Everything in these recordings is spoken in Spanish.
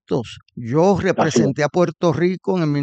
Hostos. Yo Así es. representé a Puerto Rico en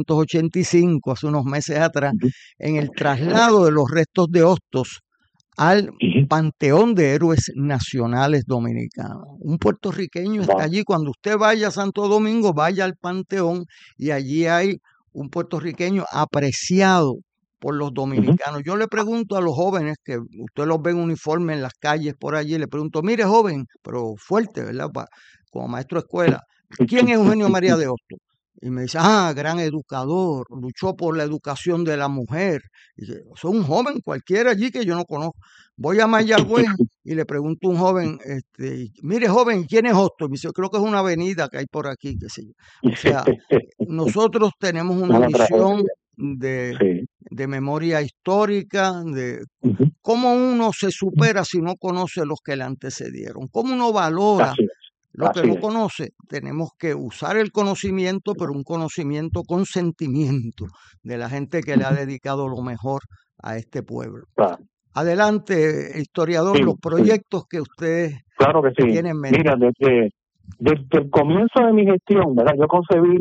1985, hace unos meses atrás, Ujú, en el traslado de los restos de Hostos al ujú. Panteón de Héroes Nacionales Dominicanos. Un puertorriqueño está Wow. allí. Cuando usted vaya a Santo Domingo, vaya al Panteón y allí hay un puertorriqueño apreciado por los Ujú. dominicanos. Yo le pregunto a los jóvenes, que usted los ve en uniforme en las calles por allí, le pregunto, mire joven, pero fuerte, ¿verdad? Como maestro de escuela, ¿quién es Eugenio María de Hostos? Y me dice, gran educador, luchó por la educación de la mujer. Y dice, soy un joven cualquiera allí que yo no conozco. Voy a Mayagüez y le pregunto a un joven, mire joven, ¿quién es Hostos? Y me dice, creo que es una avenida que hay por aquí, qué sé yo. O sea, nosotros tenemos una Una visión tragedia. de, Sí. de memoria histórica, de Ujú. cómo uno se supera si no conoce los que le antecedieron, cómo uno valora Así es. lo que Así no es. conoce. Tenemos que usar el conocimiento, pero un conocimiento con sentimiento de la gente que le ha Ujú. dedicado lo mejor a este pueblo. Claro. Adelante, historiador, Sí, los sí. proyectos que usted Claro que sí. tiene en mente. Mira, desde el comienzo de mi gestión, ¿verdad? Yo concebí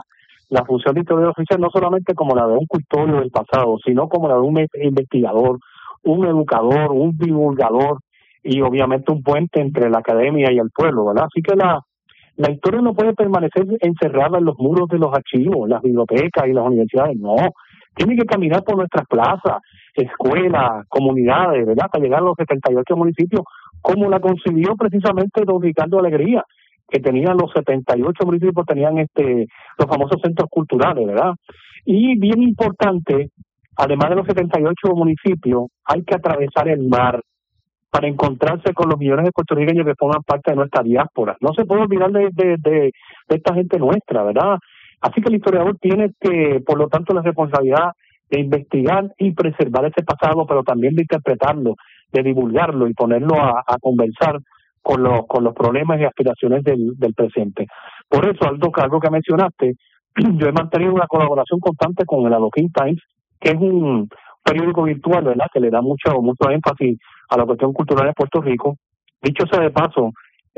la función de historiador oficial no solamente como la de un custodio del pasado, sino como la de un investigador, un educador, un divulgador y obviamente un puente entre la academia y el pueblo, ¿verdad? Así que la historia no puede permanecer encerrada en los muros de los archivos, las bibliotecas y las universidades, no. Tiene que caminar por nuestras plazas, escuelas, comunidades, ¿verdad? Para llegar a los 78 municipios, como la concibió precisamente don Ricardo Alegría, que tenían los 78 municipios, tenían los famosos centros culturales, ¿verdad? Y bien importante, además de los 78 municipios, hay que atravesar el mar para encontrarse con los millones de puertorriqueños que forman parte de nuestra diáspora. No se puede olvidar de esta gente nuestra, ¿verdad? Así que el historiador tiene que, por lo tanto, la responsabilidad de investigar y preservar ese pasado, pero también de interpretarlo, de divulgarlo y ponerlo a conversar con los problemas y aspiraciones del presente. Por eso, algo que mencionaste, yo he mantenido una colaboración constante con el Aloquín Times, que es un periódico virtual, ¿verdad?, que le da mucho énfasis a la cuestión cultural de Puerto Rico. Dicho sea de paso,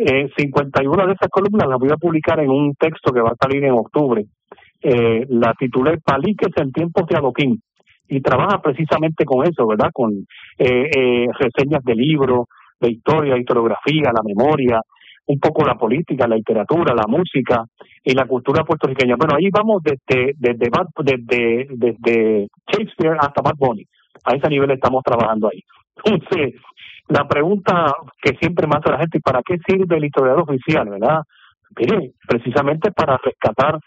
51 de esas columnas las voy a publicar en un texto que va a salir en octubre. La titulé Paliques en tiempos de Adoquín, y trabaja precisamente con eso, ¿verdad? Con reseñas de libros, de historia, historiografía, la memoria, un poco la política, la literatura, la música y la cultura puertorriqueña. Bueno, ahí vamos desde Shakespeare hasta Bad Bunny. A ese nivel estamos trabajando ahí. Entonces, la pregunta que siempre me hace la gente, ¿para qué sirve el historiador oficial, verdad? Mire, precisamente para rescatar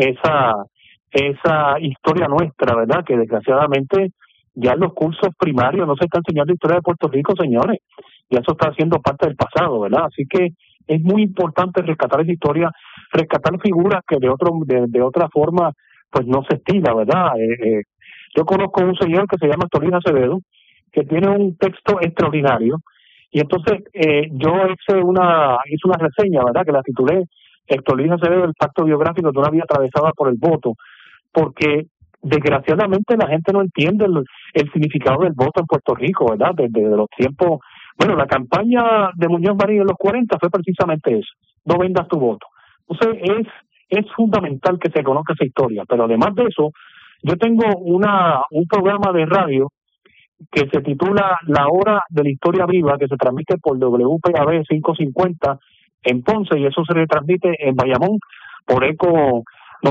esa historia nuestra, ¿verdad? Que desgraciadamente ya en los cursos primarios no se está enseñando historia de Puerto Rico, señores. Ya eso está siendo parte del pasado, ¿verdad? Así que es muy importante rescatar esa historia, rescatar figuras que de otra forma pues no se estila, ¿verdad? Yo conozco un señor que se llama Torino Acevedo, que tiene un texto extraordinario, y entonces yo hice una reseña, ¿verdad?, que la titulé Héctor Luis Acevedo, el pacto biográfico de una vida atravesada por el voto, porque desgraciadamente la gente no entiende el significado del voto en Puerto Rico, ¿verdad? Desde los tiempos, bueno, la campaña de Muñoz Marín en los 40 fue precisamente eso, no vendas tu voto. Entonces es fundamental que se conozca esa historia, pero además de eso, yo tengo un programa de radio que se titula La Hora de la Historia Viva, que se transmite por WPAB 550 en Ponce, y eso se retransmite en Bayamón por ECO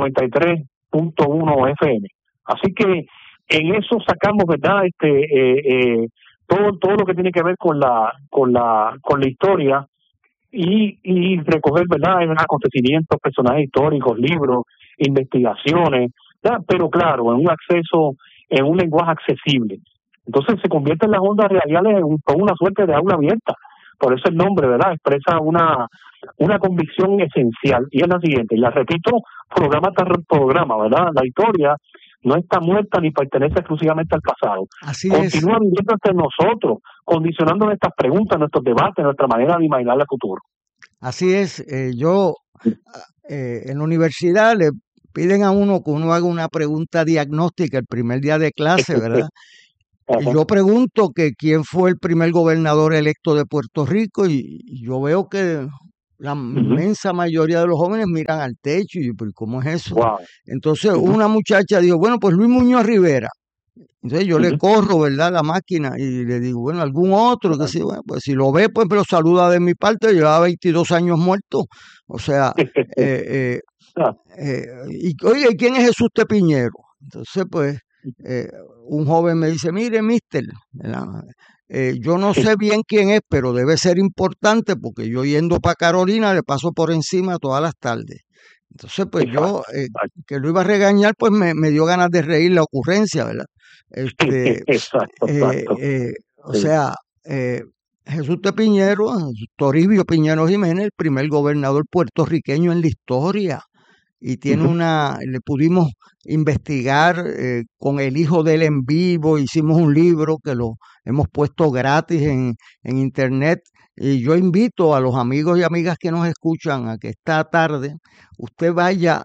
93.1 FM. Así que en eso sacamos, ¿verdad?, todo lo que tiene que ver con la historia, y recoger, ¿verdad?, en acontecimientos, personajes históricos, libros, investigaciones, ¿verdad?, pero claro, en un lenguaje accesible. Entonces se convierte en las ondas radiales con una suerte de aula abierta. Por eso el nombre, ¿verdad?, expresa una convicción esencial, y es la siguiente, y la repito programa tras programa, ¿verdad? La historia no está muerta ni pertenece exclusivamente al pasado. Así es. Continúa viviendo entre nosotros, condicionando nuestras preguntas, nuestros debates, nuestra manera de imaginar el futuro. Así es. Yo en la universidad le piden a uno que uno haga una pregunta diagnóstica el primer día de clase, ¿verdad? Y yo pregunto que quién fue el primer gobernador electo de Puerto Rico, y yo veo que la Ujú. inmensa mayoría de los jóvenes miran al techo y yo, pero ¿cómo es eso? Wow. Entonces Ujú. una muchacha dijo, bueno, pues Luis Muñoz Rivera. Entonces yo le Ujú. corro, ¿verdad? La máquina y le digo, bueno, algún otro que Wow. sí, bueno, pues si lo ve, pues me lo saluda de mi parte, llevaba 22 años muerto. O sea, eh, Ah, y oye, ¿quién es Jesús Tepiñero? Entonces, pues, eh, un joven me dice, mire, mister, ¿verdad? Yo no sé bien quién es, pero debe ser importante porque yo yendo para Carolina le paso por encima todas las tardes. Entonces, pues yo, exacto, exacto. que lo iba a regañar, pues me dio ganas de reír la ocurrencia, ¿verdad? Este, Exacto, eh, exacto. eh, o Sí. sea, Jesús de Piñero, Toribio Piñero Jiménez, el primer gobernador puertorriqueño en la historia y tiene Ujú. le pudimos investigar con el hijo de él en vivo, hicimos un libro que lo hemos puesto gratis en internet y yo invito a los amigos y amigas que nos escuchan a que esta tarde usted vaya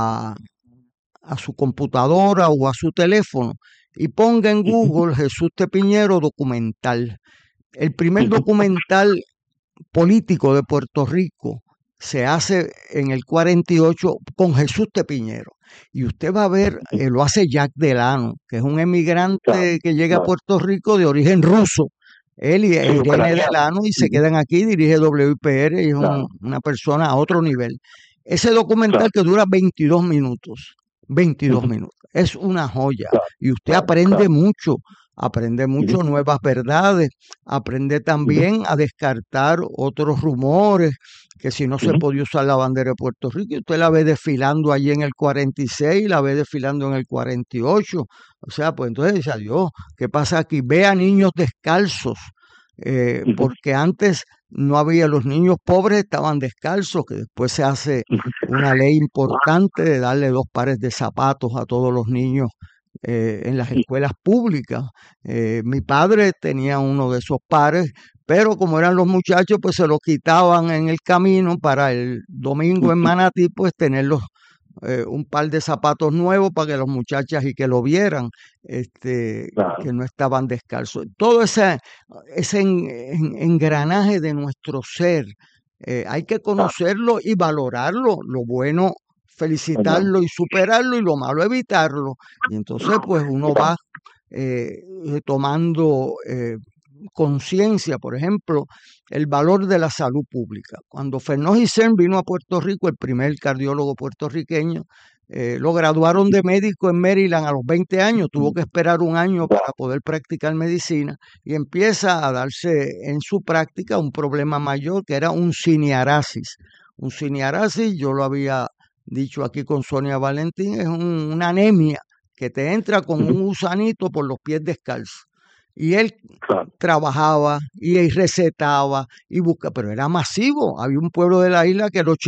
a su computadora o a su teléfono y ponga en Ujú. Google Jesús Tepiñero documental. El primer Ujú. documental político de Puerto Rico se hace en el 48 con Jesús Tepiñero. Y usted va a ver, Ujú. lo hace Jack Delano, que es un Claro, emigrante que llega a claro. Puerto Rico de origen ruso. Él e Sí, Irene ucraniano. Delano y se Ujú. quedan aquí, dirige WIPR y es Claro, una persona a otro nivel. Ese documental claro. que dura 22 minutos, 22 Ujú. minutos, es una joya Claro, y usted claro, claro. aprende Ujú. mucho nuevas verdades, aprende Ujú. también a descartar otros rumores, que si no se Ujú. podía usar la bandera de Puerto Rico, y usted la ve desfilando allí en el 46, la ve desfilando en el 48, o sea, pues entonces dice, adiós, ¿qué pasa aquí? Ve a niños descalzos, Ujú. porque antes no había, los niños pobres estaban descalzos, que después se hace Ujú. una ley importante de darle 2 pares de zapatos a todos los niños en las escuelas públicas. Mi padre tenía uno de esos pares, pero como eran los muchachos, pues se lo quitaban en el camino para el domingo en Ujú. Manatí, pues tenerlos un par de zapatos nuevos para que los muchachas y que lo vieran, Claro, que no estaban descalzos. Todo ese engranaje de nuestro ser, hay que claro. conocerlo y valorarlo, lo bueno ¿Verdad? felicitarlo y superarlo y lo malo evitarlo. Y entonces pues uno Claro. va tomando conciencia, por ejemplo, el valor de la salud pública. Cuando Fernó Gissén vino a Puerto Rico, el primer cardiólogo puertorriqueño, lo graduaron de médico en Maryland a los 20 años, tuvo que esperar un año para Wow. poder practicar medicina y empieza a darse en su práctica un problema mayor que era un ciniarasis. Un ciniarasis, yo lo había dicho aquí con Sonia Valentín, es una anemia que te entra con Ujú. un gusanito por los pies descalzos. Y él Claro, trabajaba y recetaba y buscaba, pero era masivo. Había un pueblo de la isla que el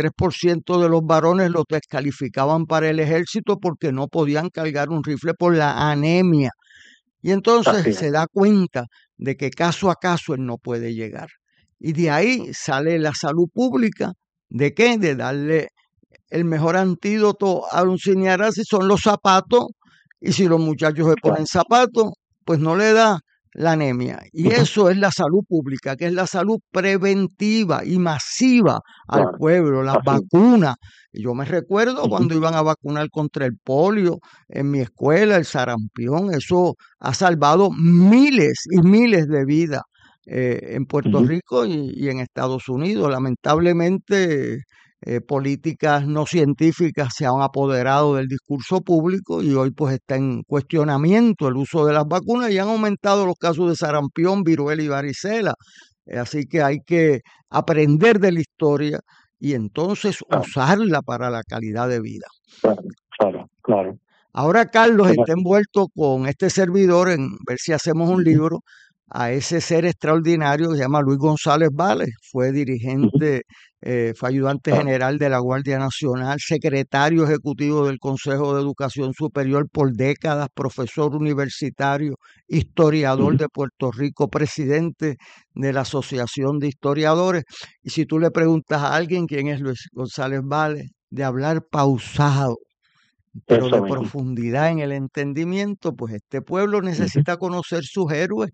83% de los varones los descalificaban para el ejército porque no podían cargar un rifle por la anemia. Y así entonces es. se da cuenta de que caso a caso él no puede llegar. Y de ahí sale la salud pública. ¿De qué? De darle el mejor antídoto a un cinearasis son los zapatos, y si los muchachos se Claro. ponen zapatos, pues no le da la anemia. Y Ujú. eso es la salud pública, que es la salud preventiva y masiva al Claro, pueblo, las así es. vacunas. Yo me recuerdo Ujú. cuando iban a vacunar contra el polio en mi escuela, el sarampión, eso ha salvado miles y miles de vidas en Puerto Ujú. Rico y en Estados Unidos. Lamentablemente, políticas no científicas se han apoderado del discurso público y hoy pues está en cuestionamiento el uso de las vacunas y han aumentado los casos de sarampión, viruela y varicela. Así que hay que aprender de la historia y entonces Claro, usarla para la calidad de vida. claro, claro, claro. Ahora Carlos Es está así. envuelto con este servidor en ver si hacemos un Ujú. libro a ese ser extraordinario que se llama Luis González Vales. Fue Ujú. dirigente, fue ayudante Claro. general de la Guardia Nacional, secretario ejecutivo del Consejo de Educación Superior por décadas, profesor universitario, historiador Ujú. de Puerto Rico, presidente de la Asociación de Historiadores. Y si tú le preguntas a alguien quién es Luis González Vales, de hablar pausado pero Eso de mismo. profundidad en el entendimiento, pues este pueblo Ujú. necesita conocer sus héroes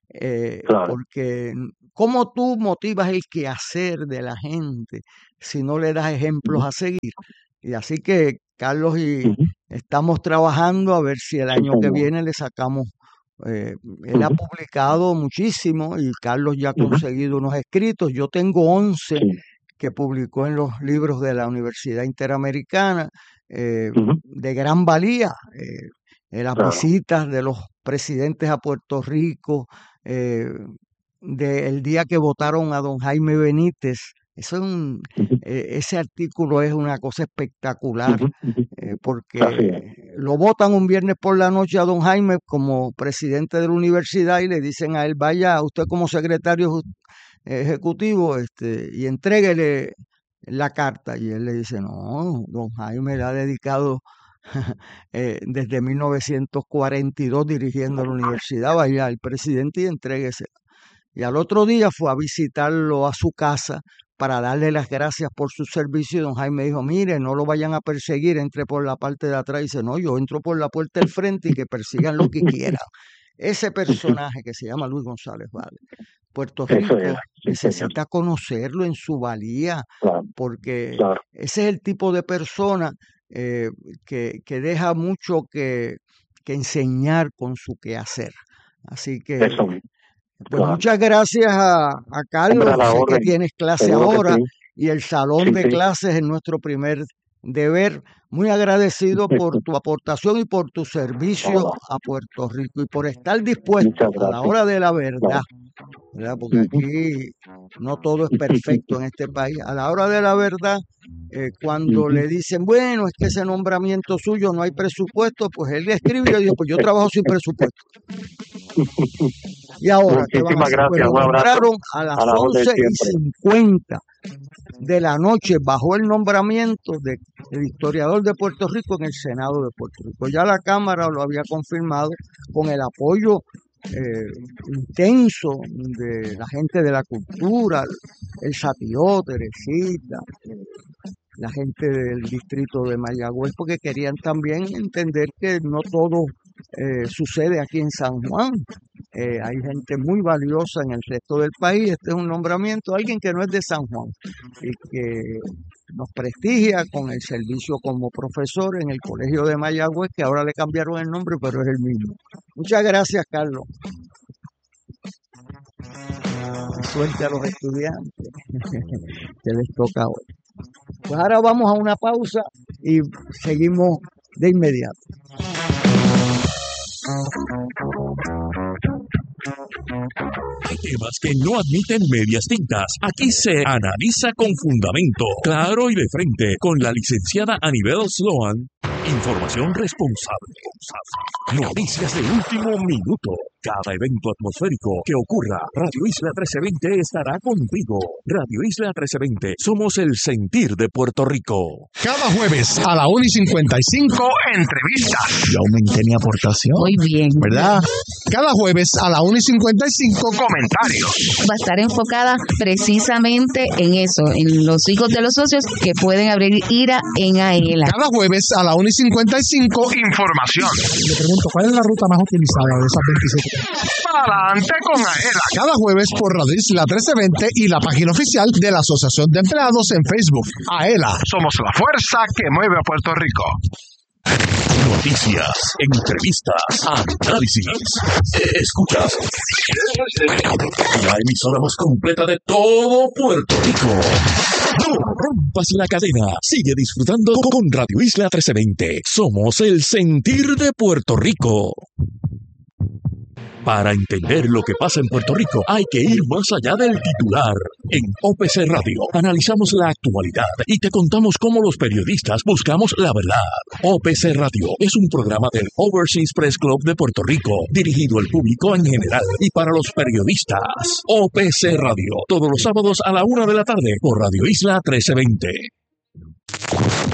porque ¿cómo tú motivas el quehacer de la gente si no le das ejemplos a seguir? Y así que Carlos y estamos trabajando a ver si el año que viene le sacamos. Él ha publicado muchísimo y Carlos ya ha conseguido unos escritos. Yo tengo 11 que publicó en los libros de la Universidad Interamericana, de gran valía. Las visitas de los presidentes a Puerto Rico, del día que votaron a don Jaime Benítez. Ese artículo es una cosa espectacular, porque lo votan un viernes por la noche a don Jaime como presidente de la universidad y le dicen a él, vaya usted como secretario ejecutivo y entréguele la carta. Y él le dice, no, don Jaime le ha dedicado desde 1942 dirigiendo la universidad, vaya al presidente y entréguese. Y al otro día fue a visitarlo a su casa para darle las gracias por su servicio. Y don Jaime dijo, mire, no lo vayan a perseguir, entre por la parte de atrás. Y dice, no, yo entro por la puerta del frente y que persigan lo que quieran. Ese personaje que se llama Luis González Valdés, Puerto Rico necesita conocerlo en su valía, porque ese es el tipo de persona que deja mucho que enseñar con su quehacer. Así que, pues muchas gracias a Carlos, sé que tienes clase ahora y el salón de clases es nuestro primer deber. Muy agradecido por tu aportación y por tu servicio a Puerto Rico y por estar dispuesto a la hora de la verdad, ¿verdad? Porque aquí no todo es perfecto en este país. A la hora de la verdad, cuando le dicen, bueno, es que ese nombramiento suyo no hay presupuesto, pues él le escribe y le dijo, pues yo trabajo sin presupuesto. Y ahora, ¿qué van a hacer? Pues lo nombraron a las 11:50 de la noche bajo el nombramiento del historiador de Puerto Rico en el Senado de Puerto Rico. Ya la Cámara lo había confirmado con el apoyo intenso de la gente de la cultura, el Satió, Teresita, la gente del distrito de Mayagüez, porque querían también entender que no todo sucede aquí en San Juan. Hay gente muy valiosa en el resto del país. Este es un nombramiento de alguien que no es de San Juan y que nos prestigia con el servicio como profesor en el Colegio de Mayagüez, que ahora le cambiaron el nombre, pero es el mismo. Muchas gracias, Carlos. Suerte a los estudiantes que les toca hoy. Pues ahora vamos a una pausa y seguimos de inmediato. Hay temas que no admiten medias tintas. Aquí se analiza con fundamento, claro y de frente, con la licenciada Anibel Sloan. Información responsable. Noticias de último minuto. Cada evento atmosférico que ocurra, Radio Isla 1320 estará contigo. Radio Isla 1320, somos el sentir de Puerto Rico. Cada jueves a la 1:55, entrevistas. Yo aumenté mi aportación. Muy bien. ¿Verdad? Cada jueves a la 1:55, comentarios. Va a estar enfocada precisamente en eso, en los hijos de los socios que pueden abrir IRA en AELA. Cada jueves a la 1:55, información. Le pregunto, ¿cuál es la ruta más utilizada de esas 27? Adelante con AELA. Cada jueves por Radio Isla 1320 y la página oficial de la Asociación de Empleados en Facebook. AELA, somos la fuerza que mueve a Puerto Rico. Noticias, entrevistas, análisis. Escuchas. La emisora más completa de todo Puerto Rico. No rompas la cadena. Sigue disfrutando con Radio Isla 1320. Somos el sentir de Puerto Rico. Para entender lo que pasa en Puerto Rico, hay que ir más allá del titular. En OPC Radio analizamos la actualidad y te contamos cómo los periodistas buscamos la verdad. OPC Radio es un programa del Overseas Press Club de Puerto Rico, dirigido al público en general y para los periodistas. OPC Radio, todos los sábados a la 1 de la tarde por Radio Isla 1320.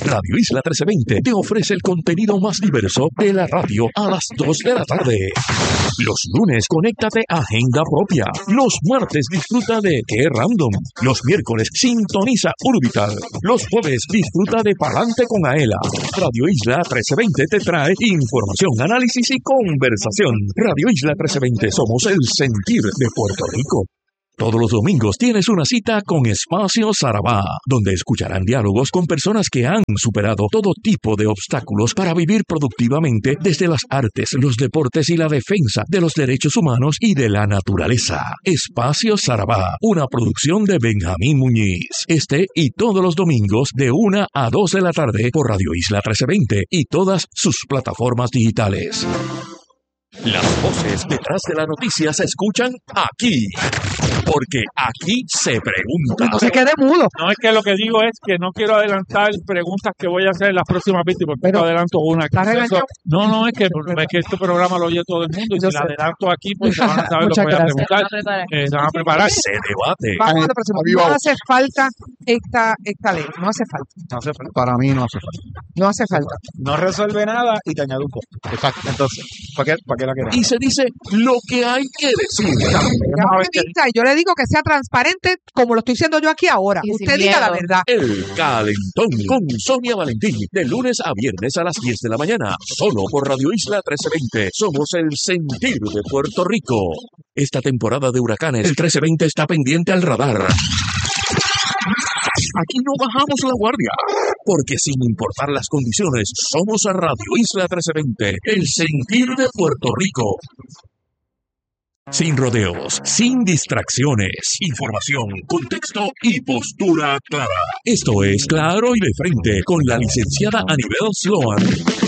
Radio Isla 1320 te ofrece el contenido más diverso de la radio a las 2 de la tarde. Los lunes, conéctate a Agenda Propia. Los martes, disfruta de Qué Random. Los miércoles, sintoniza Urbital. Los jueves, disfruta de Palante con Aela. Radio Isla 1320 te trae información, análisis y conversación. Radio Isla 1320, somos el sentir de Puerto Rico. Todos los domingos tienes una cita con Espacio Sarabá, donde escucharán diálogos con personas que han superado todo tipo de obstáculos para vivir productivamente desde las artes, los deportes y la defensa de los derechos humanos y de la naturaleza. Espacio Sarabá, una producción de Benjamín Muñiz. Este y todos los domingos de 1 a 2 de la tarde por Radio Isla 1320 y todas sus plataformas digitales. Las voces detrás de la noticia se escuchan aquí, porque aquí se pregunta. No se quede mudo. No, es que lo que digo es que no quiero adelantar preguntas que voy a hacer en las próximas víctimas, porque adelanto una. No, es que este programa lo oye todo el mundo y si la adelanto aquí, pues se van a saber lo que voy a preguntar. Se van a preparar. Se debate. Vamos a la próxima. No hace falta esta ley. No hace falta. No hace falta. Para mí no hace falta. No hace falta. No resuelve nada y te añade un poco. Exacto. Entonces, ¿para qué la queremos? Y se dice lo que hay que decir. Yo le digo que sea transparente como lo estoy diciendo yo aquí ahora. Y usted diga la verdad. El Calentón con Sonia Valentín, de lunes a viernes a las 10 de la mañana, solo por Radio Isla 1320. Somos el sentir de Puerto Rico. Esta temporada de huracanes, el 1320 está pendiente al radar. Aquí no bajamos la guardia, porque sin importar las condiciones, somos a Radio Isla 1320, el sentir de Puerto Rico. Sin rodeos, sin distracciones, información, contexto y postura clara. Esto es Claro y de Frente con la licenciada Anibel Sloan.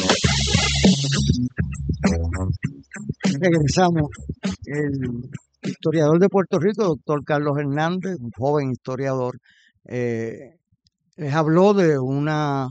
Regresamos. El historiador de Puerto Rico, doctor Carlos Hernández, un joven historiador, les habló de una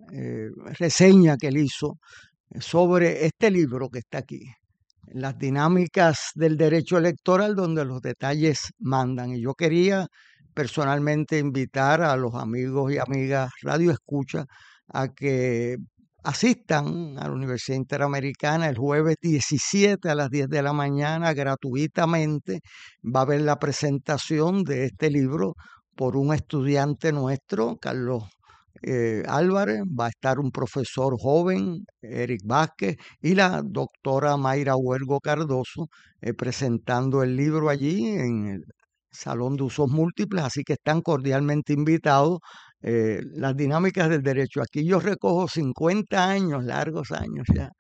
reseña que él hizo sobre este libro que está aquí, Las dinámicas del derecho electoral, donde los detalles mandan. Y yo quería personalmente invitar a los amigos y amigas Radio Escucha a que asistan a la Universidad Interamericana el jueves 17 a las 10 de la mañana gratuitamente. Va a haber la presentación de este libro por un estudiante nuestro, Carlos Álvarez. Va a estar un profesor joven, Eric Vázquez, y la doctora Mayra Huergo Cardoso presentando el libro allí en el Salón de Usos Múltiples, así que están cordialmente invitados. Las dinámicas del derecho. Aquí yo recojo 50 años, largos años ya,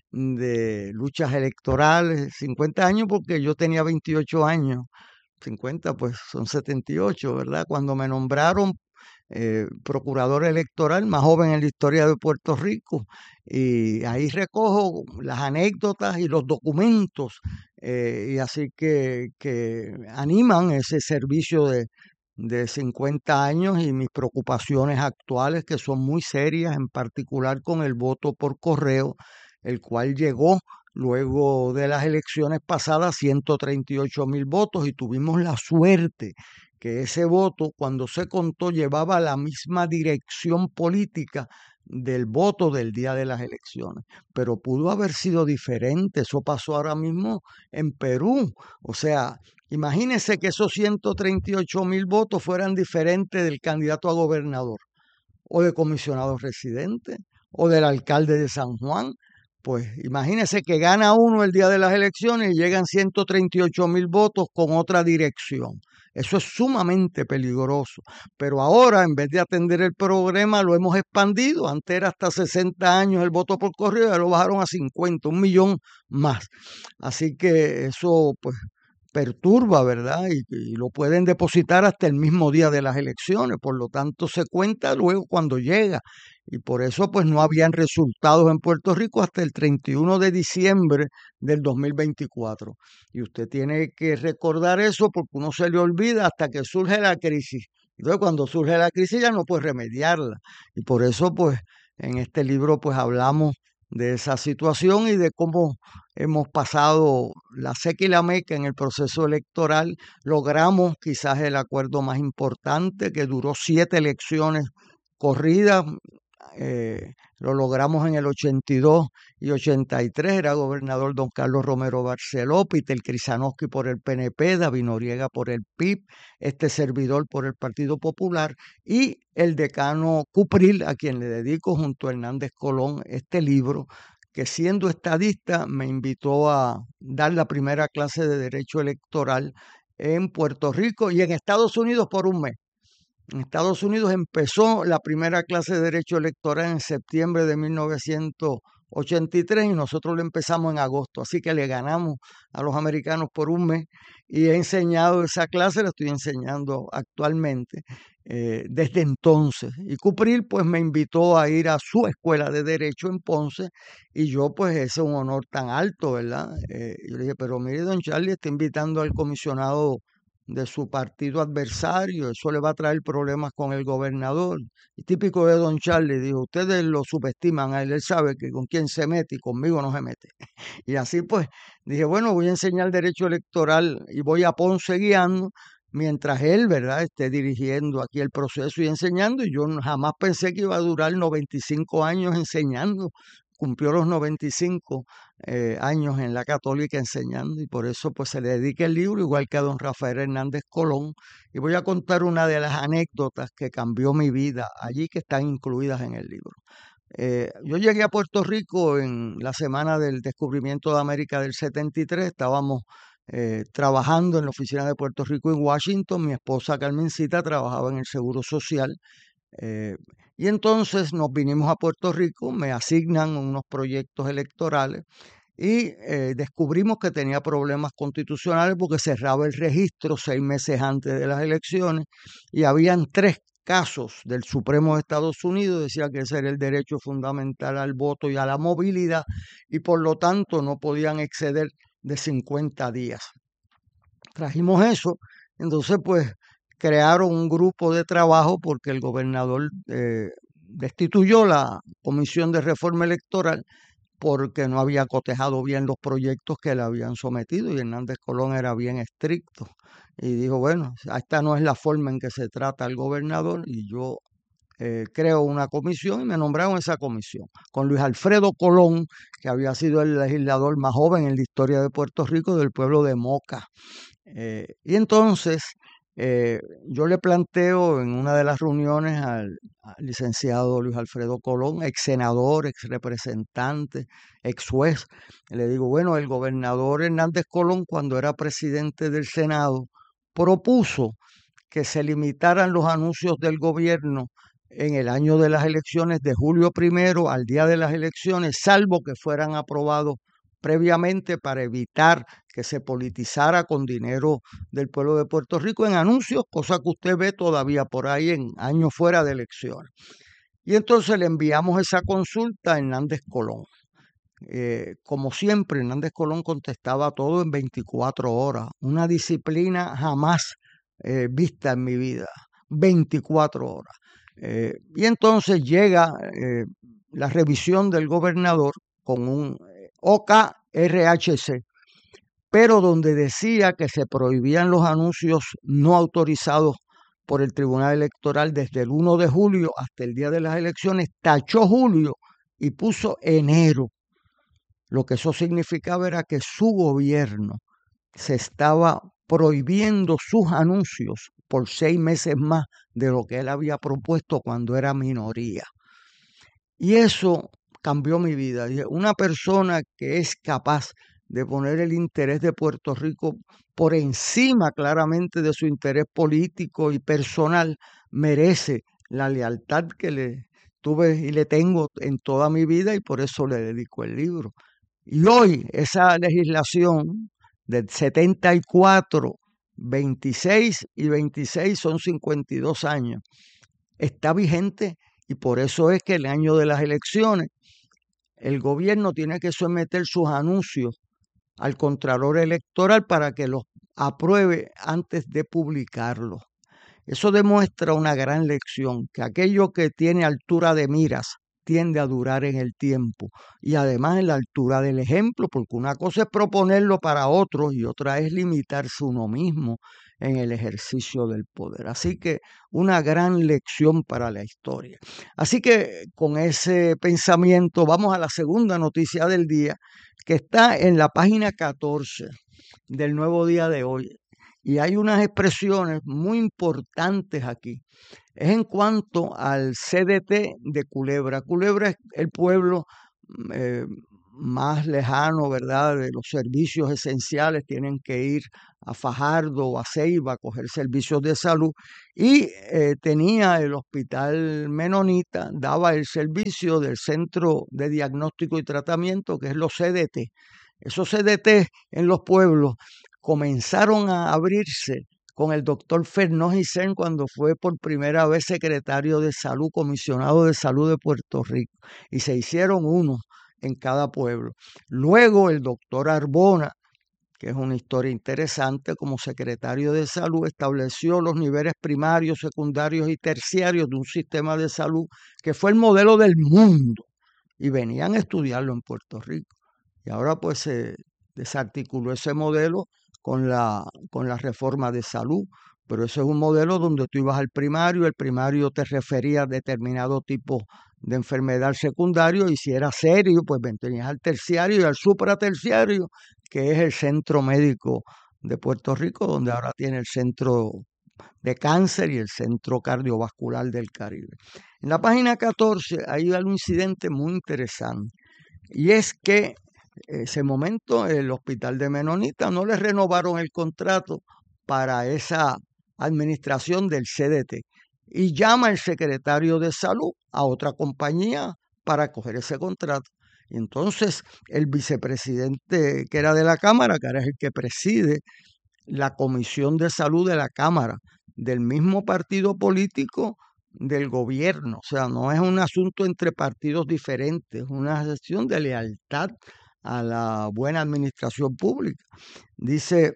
de luchas electorales, 50 años porque yo tenía 28 años, 50 pues son 78, ¿verdad? Cuando me nombraron procurador electoral, más joven en la historia de Puerto Rico, y ahí recojo las anécdotas y los documentos, y así que animan ese servicio de 50 años y mis preocupaciones actuales, que son muy serias, en particular con el voto por correo, el cual llegó luego de las elecciones pasadas 138,000 votos, y tuvimos la suerte que ese voto, cuando se contó, llevaba la misma dirección política del voto del día de las elecciones, pero pudo haber sido diferente. Eso pasó ahora mismo en Perú. O sea, imagínense que esos 138,000 votos fueran diferentes del candidato a gobernador, o de comisionado residente, o del alcalde de San Juan. Pues imagínense que gana uno el día de las elecciones y llegan 138,000 votos con otra dirección. Eso es sumamente peligroso. Pero ahora, en vez de atender el problema, lo hemos expandido. Antes era hasta 60 años el voto por correo, ya lo bajaron a 50, 1 millón más. Así que eso pues perturba, ¿verdad? Y lo pueden depositar hasta el mismo día de las elecciones. Por lo tanto, se cuenta luego cuando llega. Y por eso pues no habían resultados en Puerto Rico hasta el 31 de diciembre del 2024. Y usted tiene que recordar eso, porque uno se le olvida hasta que surge la crisis. Entonces cuando surge la crisis ya no puede remediarla. Y por eso pues en este libro pues hablamos de esa situación y de cómo hemos pasado la seca y la meca en el proceso electoral. Logramos quizás el acuerdo más importante, que duró 7 elecciones corridas, lo logramos en el 82 y 83, era gobernador don Carlos Romero Barceló, Peter Krisanowski por el PNP, David Noriega por el PIB, este servidor por el Partido Popular, y el decano Cupril, a quien le dedico junto a Hernández Colón este libro, que siendo estadista me invitó a dar la primera clase de Derecho Electoral en Puerto Rico y en Estados Unidos por un mes. En Estados Unidos empezó la primera clase de Derecho Electoral en septiembre de 1983 y nosotros lo empezamos en agosto, así que le ganamos a los americanos por un mes y he enseñado esa clase, la estoy enseñando actualmente desde entonces. Y Cupril pues me invitó a ir a su escuela de Derecho en Ponce y yo pues ese es un honor tan alto, ¿verdad? Yo le dije, pero mire, don Charlie está invitando al comisionado de su partido adversario, eso le va a traer problemas con el gobernador. Y típico de don Charlie, dijo, ustedes lo subestiman a él sabe que con quién se mete y conmigo no se mete. Y así pues, dije, bueno, voy a enseñar derecho electoral y voy a Ponce guiando, mientras él, ¿verdad?, esté dirigiendo aquí el proceso y enseñando, y yo jamás pensé que iba a durar 95 años enseñando. Cumplió los 95 años en la Católica enseñando y por eso pues se le dedica el libro, igual que a don Rafael Hernández Colón. Y voy a contar una de las anécdotas que cambió mi vida allí, que están incluidas en el libro. Yo llegué a Puerto Rico en la semana del descubrimiento de América del 73, estábamos trabajando en la oficina de Puerto Rico en Washington, mi esposa Carmencita trabajaba en el Seguro Social. Y entonces nos vinimos a Puerto Rico, me asignan unos proyectos electorales y descubrimos que tenía problemas constitucionales porque cerraba el registro 6 meses antes de las elecciones y habían 3 casos del Supremo de Estados Unidos, decía que ese era el derecho fundamental al voto y a la movilidad y por lo tanto no podían exceder de 50 días. Trajimos eso, entonces pues crearon un grupo de trabajo porque el gobernador destituyó la Comisión de Reforma Electoral porque no había cotejado bien los proyectos que le habían sometido y Hernández Colón era bien estricto y dijo, bueno, esta no es la forma en que se trata al gobernador y yo creo una comisión y me nombraron esa comisión con Luis Alfredo Colón, que había sido el legislador más joven en la historia de Puerto Rico del pueblo de Moca. Y entonces yo le planteo en una de las reuniones al licenciado Luis Alfredo Colón, ex senador, ex representante, ex juez, le digo, bueno, el gobernador Hernández Colón cuando era presidente del Senado propuso que se limitaran los anuncios del gobierno en el año de las elecciones de julio 1 al día de las elecciones, salvo que fueran aprobados previamente para evitar que se politizara con dinero del pueblo de Puerto Rico en anuncios, cosa que usted ve todavía por ahí en años fuera de elecciones. Y entonces le enviamos esa consulta a Hernández Colón. Como siempre, Hernández Colón contestaba todo en 24 horas, una disciplina jamás vista en mi vida, 24 horas. Y entonces llega la revisión del gobernador con un OKRHC, pero donde decía que se prohibían los anuncios no autorizados por el Tribunal Electoral desde el 1 de julio hasta el día de las elecciones, tachó julio y puso enero. Lo que eso significaba era que su gobierno se estaba prohibiendo sus anuncios por 6 meses más de lo que él había propuesto cuando era minoría. Y eso cambió mi vida. Una persona que es capaz de poner el interés de Puerto Rico por encima claramente de su interés político y personal, merece la lealtad que le tuve y le tengo en toda mi vida y por eso le dedico el libro. Y hoy esa legislación del 74, 26 y 26 son 52 años, está vigente y por eso es que el año de las elecciones el gobierno tiene que someter sus anuncios al Contralor Electoral para que los apruebe antes de publicarlos. Eso demuestra una gran lección, que aquello que tiene altura de miras tiende a durar en el tiempo y además en la altura del ejemplo, porque una cosa es proponerlo para otros y otra es limitarse uno mismo. en el ejercicio del poder. Así que una gran lección para la historia. Así que con ese pensamiento vamos a la segunda noticia del día, que está en la página 14 del Nuevo Día de hoy. Y hay unas expresiones muy importantes aquí. Es en cuanto al CDT de Culebra. Culebra es el pueblo más lejano, ¿verdad?, de los servicios esenciales. Tienen que ir a Fajardo o a Ceiba a coger servicios de salud. Y tenía el hospital menonita, daba el servicio del Centro de Diagnóstico y Tratamiento, que es los CDT. Esos CDT en los pueblos comenzaron a abrirse con el doctor Fernó Gisén cuando fue por primera vez secretario de Salud, comisionado de Salud de Puerto Rico, y se hicieron uno en cada pueblo. Luego el doctor Arbona, que es una historia interesante, como secretario de Salud, estableció los niveles primarios, secundarios y terciarios de un sistema de salud que fue el modelo del mundo, y venían a estudiarlo en Puerto Rico. Y ahora pues se desarticuló ese modelo con la reforma de salud, pero ese es un modelo donde tú ibas al primario, el primario te refería a determinado tipo de enfermedad secundario, y si era serio, pues tenías al terciario y al supraterciario, que es el centro médico de Puerto Rico, donde ahora tiene el centro de cáncer y el centro cardiovascular del Caribe. En la página 14 hay un incidente muy interesante, y es que ese momento el hospital de Menonita no le renovaron el contrato para esa administración del CDT, y llama el secretario de Salud a otra compañía para coger ese contrato. Y entonces el vicepresidente, que era de la Cámara, que ahora es el que preside la Comisión de Salud de la Cámara, del mismo partido político del gobierno, o sea, no es un asunto entre partidos diferentes, es una cuestión de lealtad a la buena administración pública. Dice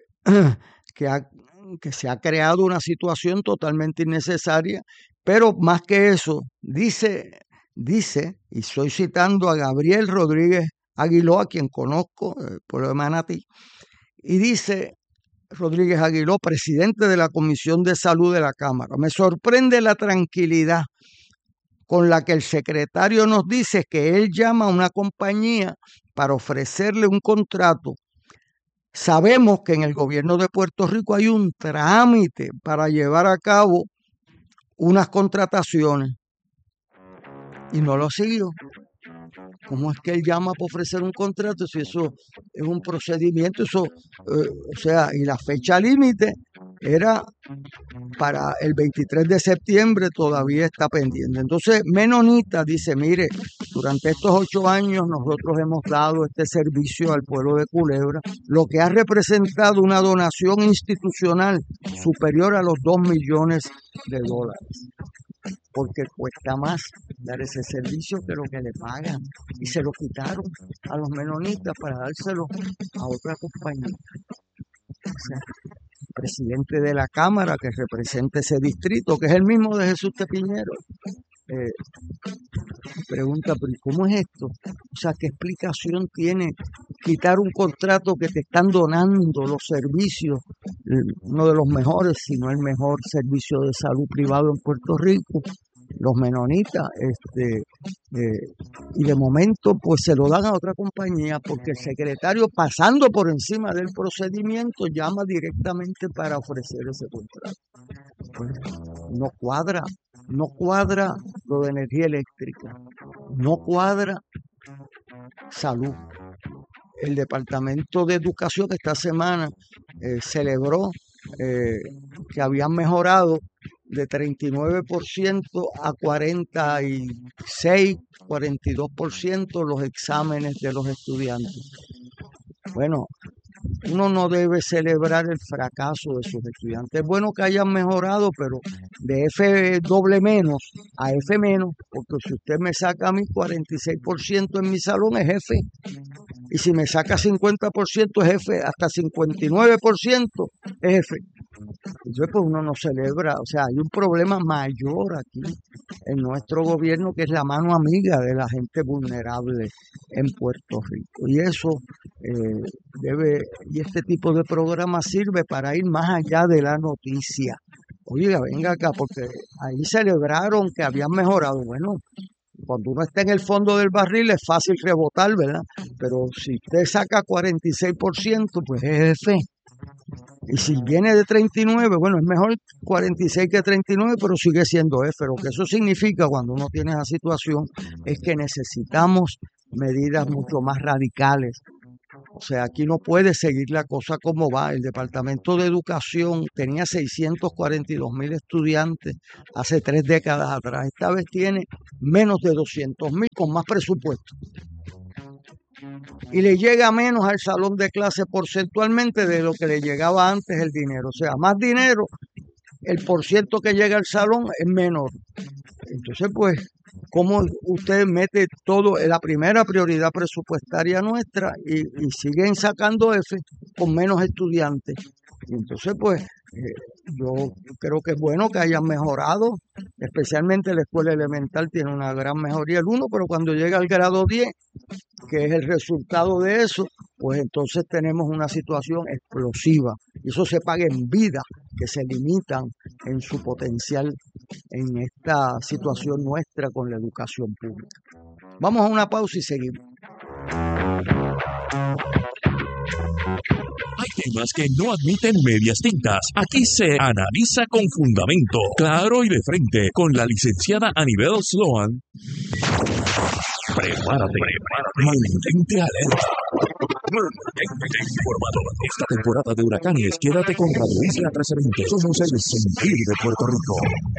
que se ha creado una situación totalmente innecesaria, pero más que eso, dice, y estoy citando a Gabriel Rodríguez Aguiló, a quien conozco, por lo de Manatí, y dice Rodríguez Aguiló, presidente de la Comisión de Salud de la Cámara: me sorprende la tranquilidad con la que el secretario nos dice que él llama a una compañía para ofrecerle un contrato. Sabemos que en el gobierno de Puerto Rico hay un trámite para llevar a cabo unas contrataciones, y no lo siguió. ¿Cómo es que él llama para ofrecer un contrato si eso es un procedimiento? Eso, o sea, y la fecha límite era para el 23 de septiembre, todavía está pendiente. Entonces, Menonita dice: mire, durante estos 8 años nosotros hemos dado este servicio al pueblo de Culebra, lo que ha representado una donación institucional superior a los $2 millones, porque cuesta más dar ese servicio que lo que le pagan, y se lo quitaron a los menonitas para dárselo a otra compañía. O sea, el presidente de la Cámara que representa ese distrito, que es el mismo de Jesús de Piñero, pregunta: pero ¿cómo es esto? O sea, ¿qué explicación tiene quitar un contrato que te están donando los servicios, uno de los mejores, si no el mejor servicio de salud privado en Puerto Rico, los menonitas, y de momento pues se lo dan a otra compañía, porque el secretario, pasando por encima del procedimiento, llama directamente para ofrecer ese contrato? Pues no cuadra lo de energía eléctrica, no cuadra salud. El Departamento de Educación esta semana celebró que habían mejorado de 39% a 46, 42% los exámenes de los estudiantes. Bueno, uno no debe celebrar el fracaso de sus estudiantes. Es bueno que hayan mejorado, pero de F doble menos a F menos, porque si usted me saca a mí 46% en mi salón es F, y si me saca 50% es F, hasta 59% es F. Entonces pues uno no celebra, o sea, hay un problema mayor aquí en nuestro gobierno, que es la mano amiga de la gente vulnerable en Puerto Rico, y eso y este tipo de programa sirve para ir más allá de la noticia. Oiga, venga acá, porque ahí celebraron que habían mejorado. Bueno, cuando uno está en el fondo del barril es fácil rebotar, ¿verdad? Pero si usted saca 46%, pues es F. Y si viene de 39, bueno, es mejor 46 que 39, pero sigue siendo F. Lo que eso significa cuando uno tiene esa situación es que necesitamos medidas mucho más radicales. O sea, aquí no puede seguir la cosa como va. El Departamento de Educación tenía 642,000 estudiantes hace 3 décadas atrás. Esta vez tiene menos de 200,000 con más presupuesto. Y le llega menos al salón de clase porcentualmente de lo que le llegaba antes el dinero. O sea, más dinero, el porciento que llega al salón es menor. Entonces, pues, ¿cómo usted mete todo en la primera prioridad presupuestaria nuestra y siguen sacando F con menos estudiantes? Y entonces, pues, yo creo que es bueno que hayan mejorado, especialmente la escuela elemental tiene una gran mejoría el 1, pero cuando llega al grado 10, que es el resultado de eso, pues entonces tenemos una situación explosiva. Y eso se paga en vidas que se limitan en su potencial en esta situación nuestra con la educación pública. Vamos a una pausa y seguimos. Hay temas que no admiten medias tintas. Aquí se analiza con fundamento, claro y de frente, con la licenciada Anibel Sloan. Prepárate. Mantente alerta. Mantente informado. Esta temporada de huracanes, quédate con Radio Isla 1320. Somos el sentir de Puerto Rico.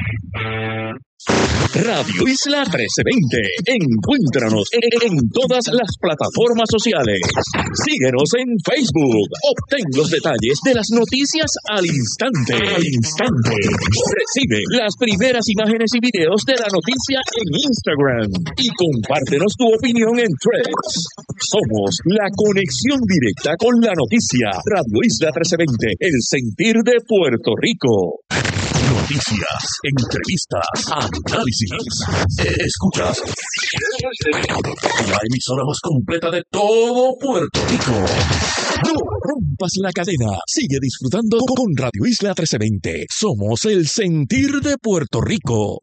Radio Isla 1320. Encuéntranos en todas las plataformas sociales. Síguenos en Facebook. Obtén los detalles de las noticias al instante. Recibe las primeras imágenes y videos de la noticia en Instagram. Y compártenos tu opinión en Threads. Somos la conexión directa con la noticia. Radio Isla 1320. El sentir de Puerto Rico. Noticias, entrevistas, análisis. Escuchas la emisora más completa de todo Puerto Rico. No rompas la cadena. Sigue disfrutando con Radio Isla 1320. Somos el sentir de Puerto Rico.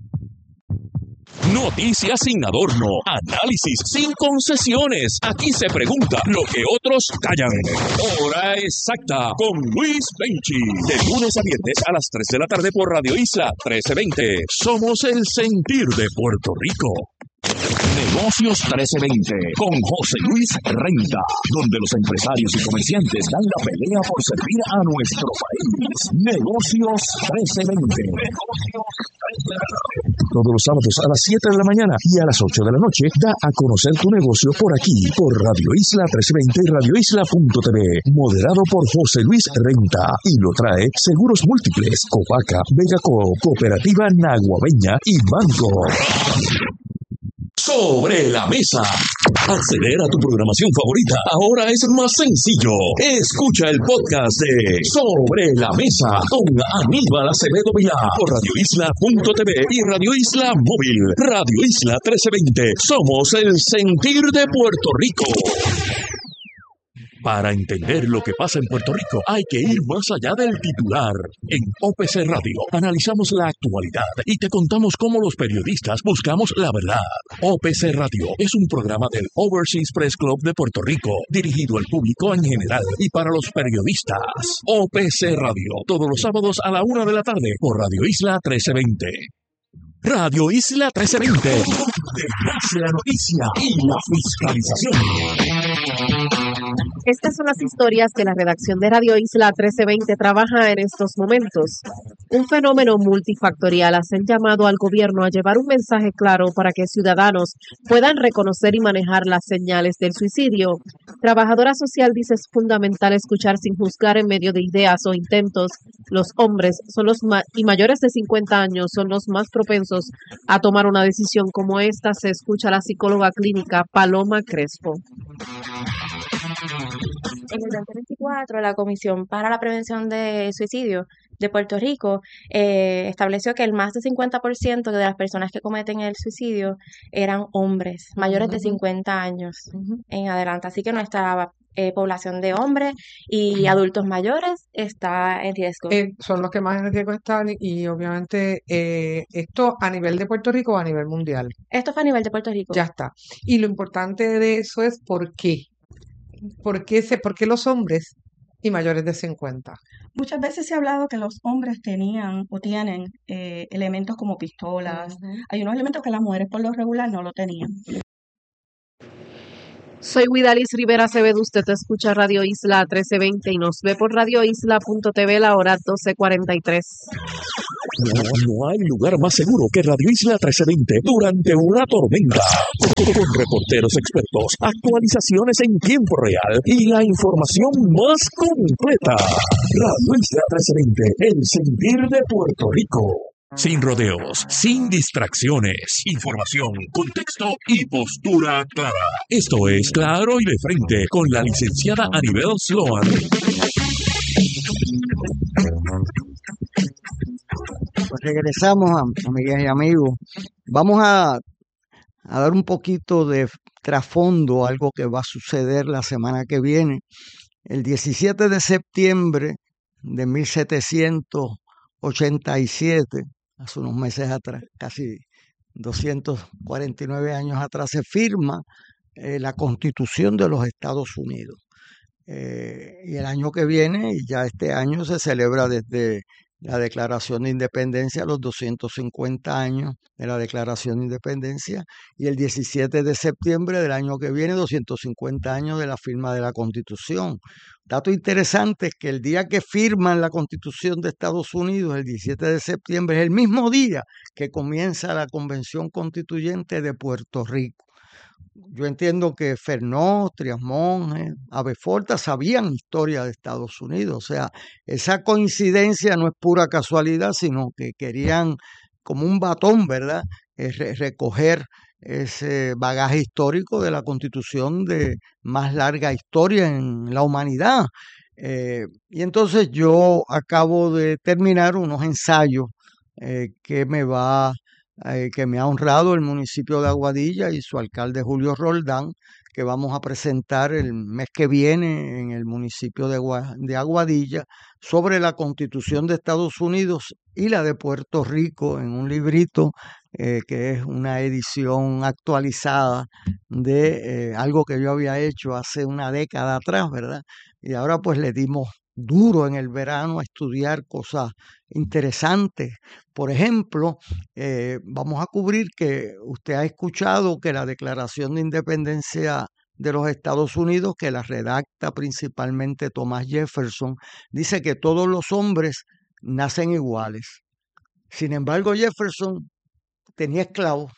Noticias sin adorno, análisis sin concesiones. Aquí se pregunta lo que otros callan. Hora exacta con Luis Benchi. De lunes a viernes a las 3 de la tarde por Radio Isla 1320. Somos el sentir de Puerto Rico. Negocios 1320 con José Luis Renta, donde los empresarios y comerciantes dan la pelea por servir a nuestro país. Negocios 1320. Todos los sábados a las 7 de la mañana y a las 8 de la noche da a conocer tu negocio por aquí, por Radio Isla 1320 y radioisla.tv. Moderado por José Luis Renta y lo trae Seguros Múltiples, Copaca, Vegaco, Cooperativa Naguabeña y Banco. Sobre la mesa. Acceder a tu programación favorita ahora es más sencillo. Escucha el podcast de Sobre la Mesa con Aníbal Acevedo Vilá por radioisla.tv y Radio Isla Móvil. Radio Isla 1320. Somos el sentir de Puerto Rico. Para entender lo que pasa en Puerto Rico, hay que ir más allá del titular. En OPC Radio analizamos la actualidad y te contamos cómo los periodistas buscamos la verdad. OPC Radio es un programa del Overseas Press Club de Puerto Rico, dirigido al público en general y para los periodistas. OPC Radio, todos los sábados a la 1 de la tarde por Radio Isla 1320. Radio Isla 1320. De la noticia y la fiscalización. Estas son las historias que la redacción de Radio Isla 1320 trabaja en estos momentos. Un fenómeno multifactorial hace el llamado al gobierno a llevar un mensaje claro para que ciudadanos puedan reconocer y manejar las señales del suicidio. Trabajadora social dice es fundamental escuchar sin juzgar en medio de ideas o intentos. Los hombres son los y mayores de 50 años son los más propensos a tomar una decisión como esta. Se escucha a la psicóloga clínica Paloma Crespo. En el 2024, la Comisión para la Prevención de Suicidio de Puerto Rico estableció que el más de 50% de las personas que cometen el suicidio eran hombres mayores de 50 años en adelante. Así que nuestra población de hombres y adultos mayores está en riesgo. Son los que más en riesgo están y obviamente esto a nivel de Puerto Rico o a nivel mundial. Esto fue a nivel de Puerto Rico. Ya está. Y lo importante de eso es por qué. ¿Por qué los hombres y mayores de 50? Muchas veces se ha hablado que los hombres tenían o tienen elementos como pistolas. Hay unos elementos que las mujeres por lo regular no lo tenían. Soy Widalis Rivera Acevedo, usted escucha Radio Isla 1320 y nos ve por radioisla.tv la hora 12:43. No hay lugar más seguro que Radio Isla 1320 durante una tormenta. Con reporteros expertos, actualizaciones en tiempo real y la información más completa. Radio Isla 1320, el sentir de Puerto Rico. Sin rodeos, sin distracciones, información, contexto y postura clara. Esto es Claro y de Frente con la licenciada Anibel Sloan. Pues regresamos, amigas y amigos. Vamos a dar un poquito de trasfondo a algo que va a suceder la semana que viene. El 17 de septiembre de 1787, hace unos meses atrás, casi 249 años atrás, se firma la Constitución de los Estados Unidos. Y el año que viene, y ya este año, se celebra desde la Declaración de Independencia, los 250 años de la Declaración de Independencia, y el 17 de septiembre del año que viene, 250 años de la firma de la Constitución. Dato interesante es que el día que firman la Constitución de Estados Unidos, el 17 de septiembre, es el mismo día que comienza la Convención Constituyente de Puerto Rico. Yo entiendo que Fernó, Trias Monge, Abeforta sabían historia de Estados Unidos. O sea, esa coincidencia no es pura casualidad, sino que querían, como un batón, ¿verdad?, recoger ese bagaje histórico de la Constitución de más larga historia en la humanidad. Y entonces yo acabo de terminar unos ensayos que me ha honrado el municipio de Aguadilla y su alcalde Julio Roldán, que vamos a presentar el mes que viene en el municipio de Aguadilla, sobre la Constitución de Estados Unidos y la de Puerto Rico, en un librito que es una edición actualizada de algo que yo había hecho hace una década atrás, ¿verdad? Y ahora pues le dimos duro en el verano a estudiar cosas interesantes. Por ejemplo, vamos a cubrir que usted ha escuchado que la Declaración de Independencia de los Estados Unidos, que la redacta principalmente Thomas Jefferson, dice que todos los hombres nacen iguales. Sin embargo, Jefferson tenía esclavos.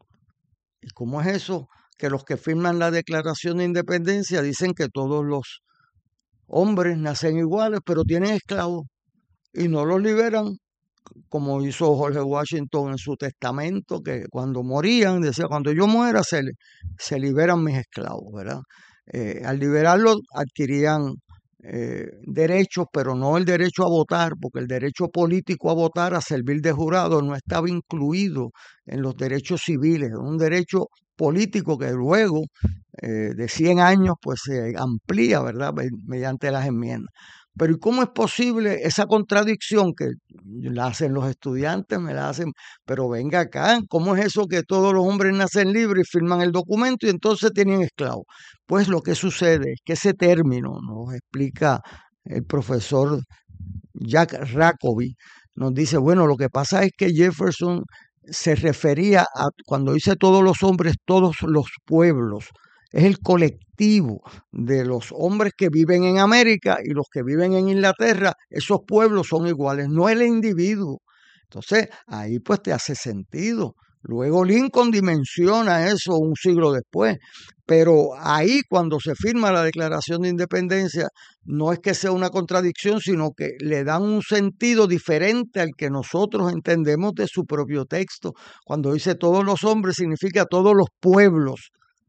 ¿Y cómo es eso? Que los que firman la Declaración de Independencia dicen que todos los hombres nacen iguales, pero tienen esclavos y no los liberan, como hizo George Washington en su testamento, que cuando morían, decía, cuando yo muera se liberan mis esclavos, ¿verdad? Al liberarlos adquirían derechos, pero no el derecho a votar, porque el derecho político a votar, a servir de jurado, no estaba incluido en los derechos civiles, un derecho político que luego de 100 años pues se amplía, ¿verdad?, mediante las enmiendas. Pero ¿y cómo es posible esa contradicción que la hacen los estudiantes, me la hacen, pero venga acá, ¿cómo es eso que todos los hombres nacen libres y firman el documento y entonces tienen esclavos? Pues lo que sucede es que ese término, nos explica el profesor Jack Rakoby, nos dice, bueno, lo que pasa es que Jefferson se refería a, cuando dice todos los hombres, todos los pueblos, es el colectivo de los hombres que viven en América y los que viven en Inglaterra, esos pueblos son iguales, no el individuo. Entonces, ahí pues te hace sentido. Luego Lincoln dimensiona eso un siglo después, pero ahí cuando se firma la Declaración de Independencia, no es que sea una contradicción, sino que le dan un sentido diferente al que nosotros entendemos de su propio texto. Cuando dice todos los hombres, significa todos los pueblos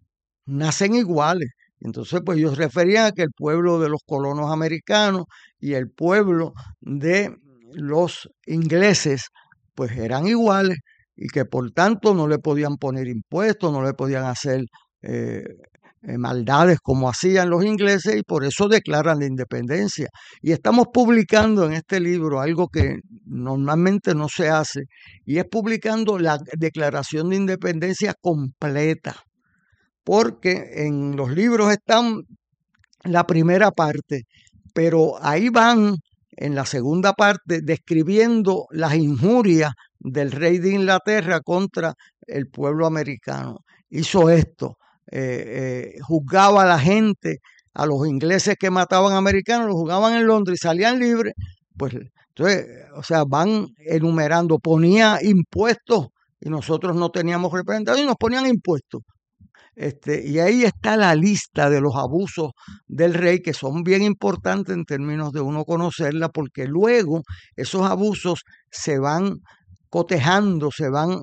nacen iguales. Entonces, pues ellos referían a que el pueblo de los colonos americanos y el pueblo de los ingleses, pues eran iguales y que por tanto no le podían poner impuestos, no le podían hacer maldades como hacían los ingleses, y por eso declaran la independencia. Y estamos publicando en este libro algo que normalmente no se hace, y es publicando la Declaración de Independencia completa, porque en los libros están la primera parte, pero ahí van en la segunda parte describiendo las injurias del rey de Inglaterra contra el pueblo americano. Hizo esto, juzgaba a la gente, a los ingleses que mataban americanos, los juzgaban en Londres y salían libres. Pues entonces, o sea, van enumerando, ponía impuestos y nosotros no teníamos representados y nos ponían impuestos. Y ahí está la lista de los abusos del rey, que son bien importantes en términos de uno conocerla, porque luego esos abusos se van cotejando, se van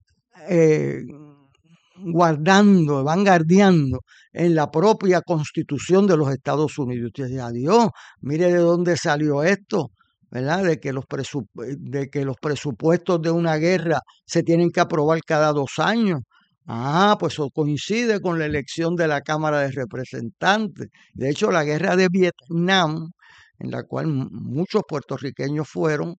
guardando, van guardiando en la propia Constitución de los Estados Unidos. Usted dice, adiós, mire de dónde salió esto, ¿verdad? De que los presupuestos de una guerra se tienen que aprobar cada 2 años. Ah, pues eso coincide con la elección de la Cámara de Representantes. De hecho, la guerra de Vietnam, en la cual muchos puertorriqueños fueron,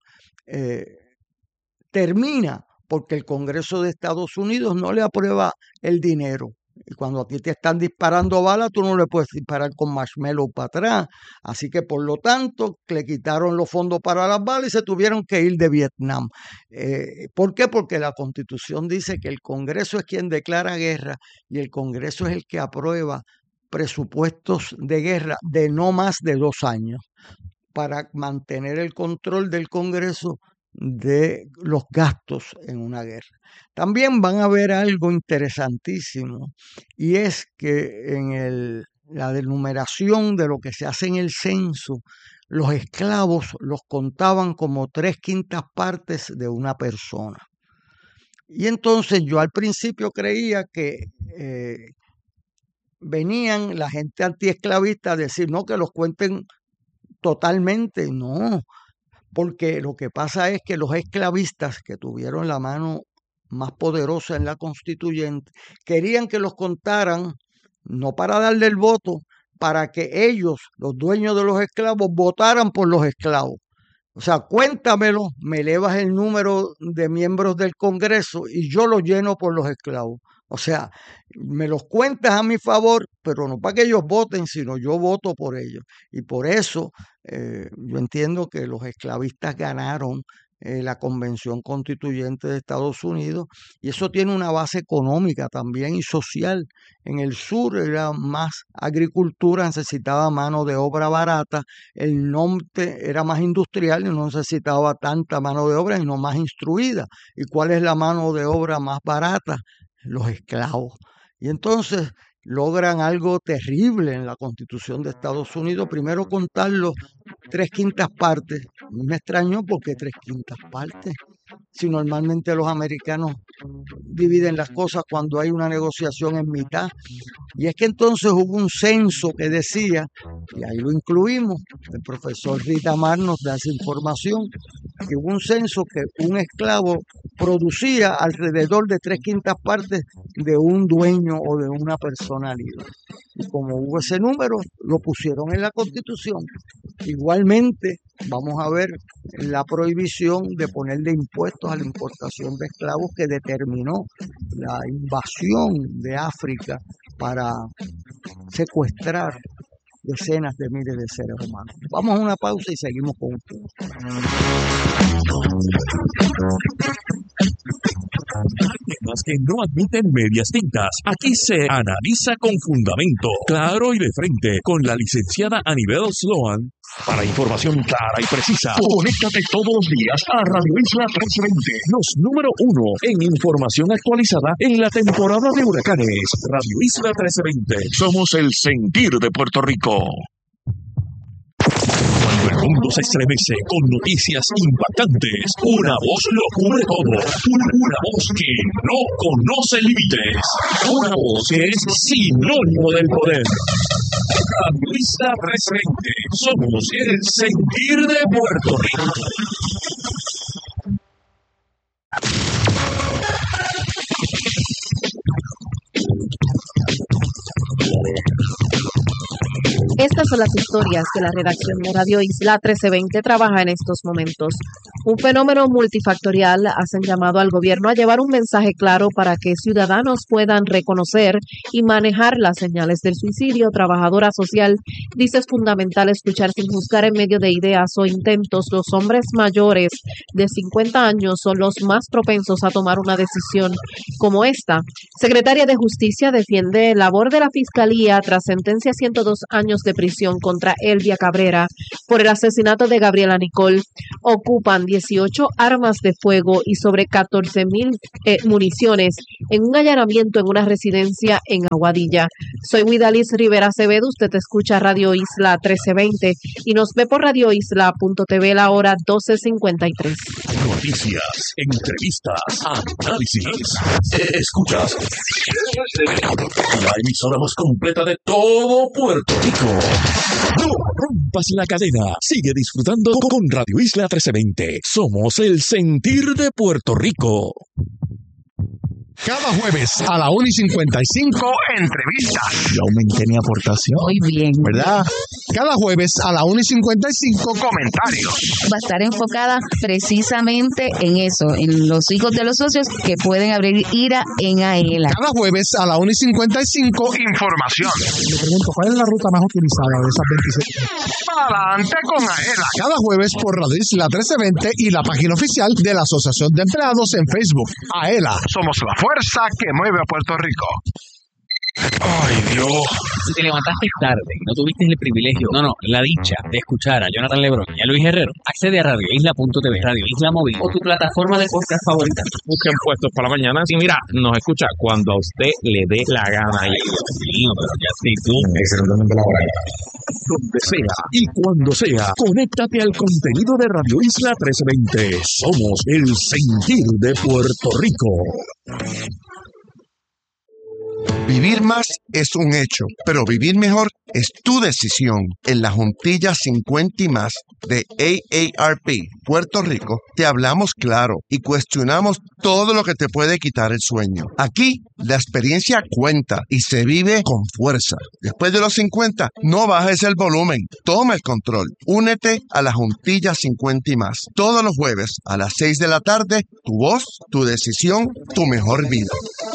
termina porque el Congreso de Estados Unidos no le aprueba el dinero. Y cuando a ti te están disparando balas, tú no le puedes disparar con marshmallow para atrás. Así que, por lo tanto, le quitaron los fondos para las balas y se tuvieron que ir de Vietnam. ¿Por qué? Porque la Constitución dice que el Congreso es quien declara guerra y el Congreso es el que aprueba presupuestos de guerra de no más de 2 años para mantener el control del Congreso de los gastos en una guerra. También van a ver algo interesantísimo, y es que en la denumeración de lo que se hace en el censo, los esclavos los contaban como 3/5 partes de una persona. Y entonces yo al principio creía que venían la gente antiesclavista a decir, no, que los cuenten totalmente. No, porque lo que pasa es que los esclavistas, que tuvieron la mano más poderosa en la constituyente, querían que los contaran, no para darle el voto, para que ellos, los dueños de los esclavos, votaran por los esclavos. O sea, cuéntamelo, me elevas el número de miembros del Congreso y yo lo lleno por los esclavos. O sea, me los cuentas a mi favor, pero no para que ellos voten, sino yo voto por ellos. Y por eso yo entiendo que los esclavistas ganaron la Convención Constituyente de Estados Unidos, y eso tiene una base económica también y social. En el sur era más agricultura, necesitaba mano de obra barata, el norte era más industrial y no necesitaba tanta mano de obra, sino más instruida. ¿Y cuál es la mano de obra más barata? Los esclavos. Y entonces logran algo terrible en la Constitución de Estados Unidos. Primero, contarlos 3/5 partes. Me extrañó, porque 3/5 partes. Si normalmente los americanos dividen las cosas cuando hay una negociación en mitad. Y es que entonces hubo un censo que decía, y ahí lo incluimos, el profesor Rita Mar nos da esa información, que hubo un censo que un esclavo producía alrededor de 3/5 partes de un dueño o de una persona libre. Y como hubo ese número, lo pusieron en la Constitución. Igualmente, vamos a ver la prohibición de ponerle impuestos a la importación de esclavos, que determinó la invasión de África para secuestrar decenas de miles de seres humanos. Vamos a una pausa y seguimos con ustedes. Temas que no admiten medias tintas. Aquí se analiza con fundamento, claro y de frente, con la licenciada Anibal Sloan. Para información clara y precisa, conéctate todos los días a Radio Isla 1320, los número 1 en información actualizada en la temporada de huracanes. Radio Isla 1320, somos el sentir de Puerto Rico. Cuando el mundo se estremece con noticias impactantes, una voz lo cubre todo. Una voz que no conoce límites. Una voz que es sinónimo del poder. Radio Isla 1320, somos el sentir de Puerto Rico. Estas son las historias que la redacción de Radio Isla 1320 trabaja en estos momentos. Un fenómeno multifactorial hacen llamado al gobierno a llevar un mensaje claro para que ciudadanos puedan reconocer y manejar las señales del suicidio. Trabajadora social dice es fundamental escuchar sin juzgar en medio de ideas o intentos. Los hombres mayores de 50 años son los más propensos a tomar una decisión como esta. Secretaria de Justicia defiende labor de la Fiscalía tras sentencia 102 años de prisión contra Elvia Cabrera por el asesinato de Gabriela Nicole. Ocupan 18 armas de fuego y sobre 14,000 municiones en un allanamiento en una residencia en Aguadilla. Soy Widalis Rivera Acevedo, usted escucha Radio Isla 1320 y nos ve por radioisla.tv la hora 12:53. Noticias, entrevistas, análisis. Escuchas la emisora más completa de todo Puerto Rico. No rompas la cadena. Sigue disfrutando con Radio Isla 1320. Somos el sentir de Puerto Rico. Cada jueves a la 1:55, entrevistas. Yo aumenté mi aportación. Muy bien. ¿Verdad? Cada jueves a la 1:55, comentarios. Va a estar enfocada precisamente en eso, en los hijos de los socios que pueden abrir IRA en AELA. Cada jueves a la 1:55, información. Le pregunto, ¿cuál es la ruta más utilizada de esas 27? Adelante con AELA. Cada jueves por Radio Isla 1320 y la página oficial de la Asociación de Empleados en Facebook. AELA, somos la fuerza que mueve a Puerto Rico. Ay, Dios. Si te levantaste tarde y no tuviste el privilegio, la dicha de escuchar a Jonathan Lebrón y a Luis Herrero, accede a radioisla.tv, Radio Isla Móvil o tu plataforma de podcast favorita. Busquen Puestos para la Mañana. Y mira, nos escucha cuando a usted le dé la gana. Ay, Dios mío, pero ya sí, tú. Excelentemente la hora. Donde sea y cuando sea, conéctate al contenido de Radio Isla 1320. Somos el sentir de Puerto Rico. Vivir más es un hecho, pero vivir mejor es tu decisión. En la Juntilla 50 y más de AARP Puerto Rico, te hablamos claro y cuestionamos todo lo que te puede quitar el sueño. Aquí, la experiencia cuenta y se vive con fuerza. Después de los 50, no bajes el volumen. Toma el control. Únete a la Juntilla 50 y más. Todos los jueves a las 6 de la tarde, tu voz, tu decisión, tu mejor vida.